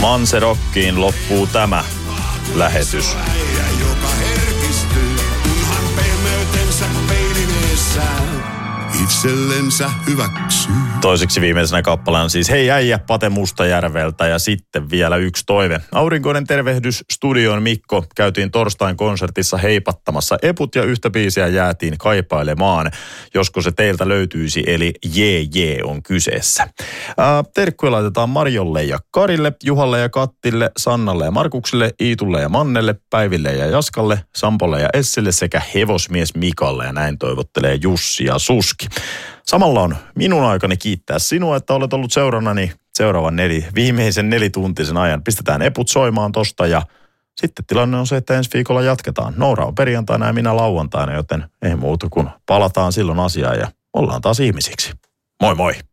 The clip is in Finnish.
Manserokkiin loppuu tämä lähetys. Joka herkistyy, kunhan pehmeytensä peilineessään itsellensä hyväksyy. Toiseksi viimeisenä kappaleena siis Hei äijä Pate Mustajärveltä ja sitten vielä yksi toive. Aurinkoinen tervehdys studioon Mikko. Käytiin torstain konsertissa heipattamassa eput ja yhtä biisiä jäätiin kaipailemaan. Josko se teiltä löytyisi, eli Jee on kyseessä. Terkkuja laitetaan Marjolle ja Karille, Juhalle ja Kattille, Sannalle ja Markukselle, Iitulle ja Mannelle, Päiville ja Jaskalle, Sampolle ja Essille sekä hevosmies Mikalle ja näin toivottelee Jussi ja Suski. Samalla on minun aikani kiittää sinua, että olet ollut seurannani seuraavan viimeisen 4-tuntisen ajan. Pistetään eput soimaan tosta ja sitten tilanne on se, että ensi viikolla jatketaan. Noora on perjantaina ja minä lauantaina, joten ei muuta kuin palataan silloin asiaan ja ollaan taas ihmisiksi. Moi moi!